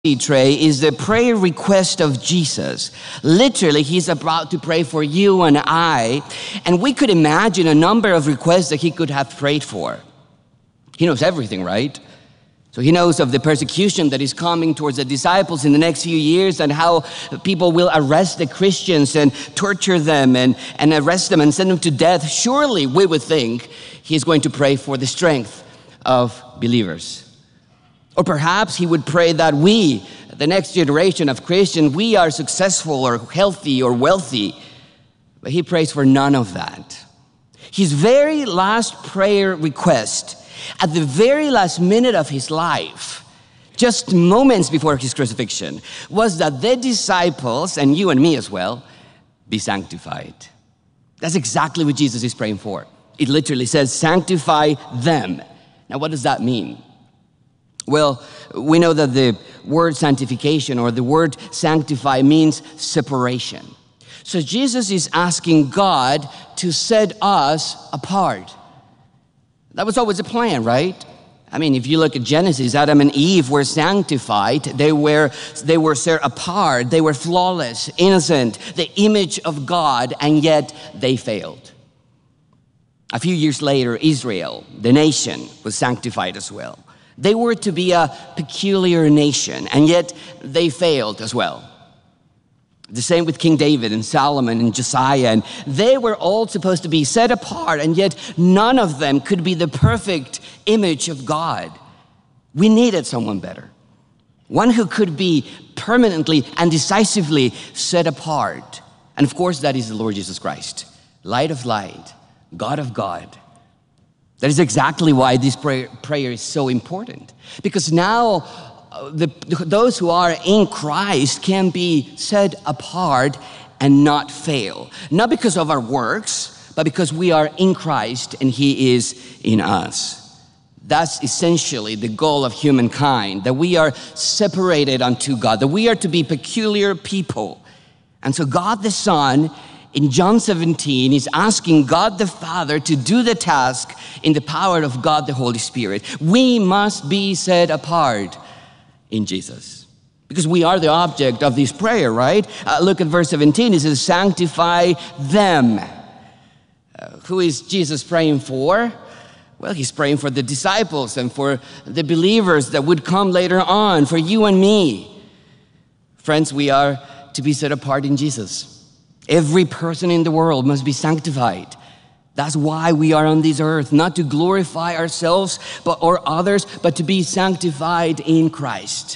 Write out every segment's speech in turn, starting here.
Trey, is the prayer request of Jesus. Literally, he's about to pray for you and I, and we could imagine a number of requests that he could have prayed for. He knows everything, right? So he knows of the persecution that is coming towards the disciples in the next few years, and how people will arrest the Christians and torture them and arrest them and send them to death. Surely we would think he's going to pray for the strength of believers. Or perhaps he would pray that we, the next generation of Christians, we are successful or healthy or wealthy. But he prays for none of that. His very last prayer request, at the very last minute of his life, just moments before his crucifixion, was that the disciples, and you and me as well, be sanctified. That's exactly what Jesus is praying for. It literally says, sanctify them. Now, what does that mean? Well, we know that the word sanctification or the word sanctify means separation. So Jesus is asking God to set us apart. That was always a plan, right? I mean, if you look at Genesis, Adam and Eve were sanctified. They were set apart. They were flawless, innocent, the image of God, and yet they failed. A few years later, Israel, the nation, was sanctified as well. They were to be a peculiar nation, and yet they failed as well. The same with King David and Solomon and Josiah, and they were all supposed to be set apart, and yet none of them could be the perfect image of God. We needed someone better, one who could be permanently and decisively set apart. And of course, that is the Lord Jesus Christ, light of light, God of God. That is exactly why this prayer is so important. Because now those who are in Christ can be set apart and not fail. Not because of our works, but because we are in Christ and He is in us. That's essentially the goal of humankind, that we are separated unto God, that we are to be peculiar people. And so God the Son, in John 17, is asking God the Father to do the task in the power of God the Holy Spirit. We must be set apart in Jesus, because we are the object of this prayer, right? Look at verse 17. It says, sanctify them. Who is Jesus praying for? Well, he's praying for the disciples and for the believers that would come later on, for you and me. Friends, we are to be set apart in Jesus. Every person in the world must be sanctified. That's why we are on this earth, not to glorify ourselves or others, but to be sanctified in Christ.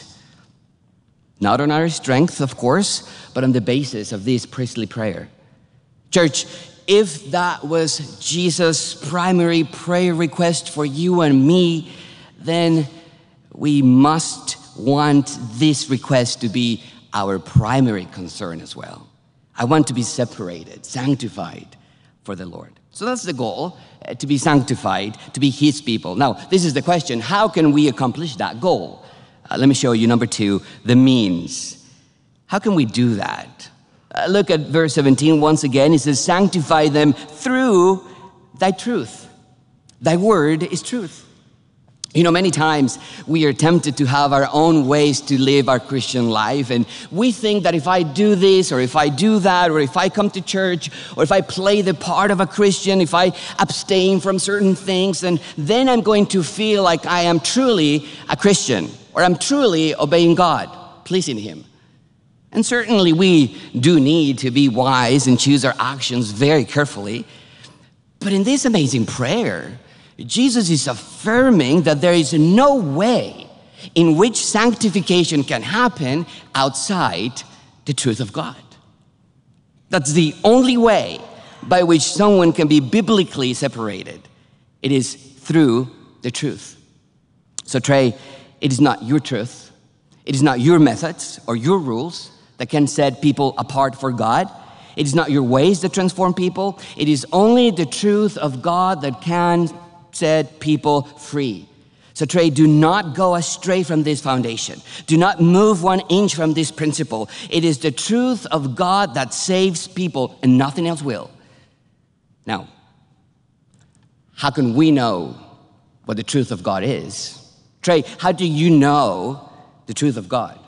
Not on our strength, of course, but on the basis of this priestly prayer. Church, if that was Jesus' primary prayer request for you and me, then we must want this request to be our primary concern as well. I want to be separated, sanctified for the Lord. So that's the goal, to be sanctified, to be His people. Now, this is the question: how can we accomplish that goal? Let me show you, number 2, the means. How can we do that? Look at verse 17 once again. It says, sanctify them through thy truth. Thy word is truth. You know, many times we are tempted to have our own ways to live our Christian life. And we think that if I do this, or if I do that, or if I come to church, or if I play the part of a Christian, if I abstain from certain things, and then I'm going to feel like I am truly a Christian, or I'm truly obeying God, pleasing Him. And certainly we do need to be wise and choose our actions very carefully. But in this amazing prayer, Jesus is affirming that there is no way in which sanctification can happen outside the truth of God. That's the only way by which someone can be biblically separated. It is through the truth. So Trey, it is not your truth. It is not your methods or your rules that can set people apart for God. It is not your ways that transform people. It is only the truth of God that can set people free. So Trey, do not go astray from this foundation. Do not move 1 inch from this principle. It is the truth of God that saves people, and nothing else will. Now, how can we know what the truth of God is? Trey, how do you know the truth of God?